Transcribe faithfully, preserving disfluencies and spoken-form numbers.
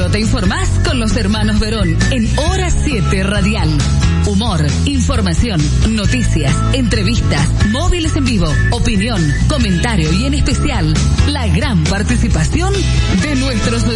Solo te informás con los hermanos Verón en Hora siete Radial. Humor, información, noticias, entrevistas, móviles en vivo, opinión, comentario y en especial la gran participación de nuestros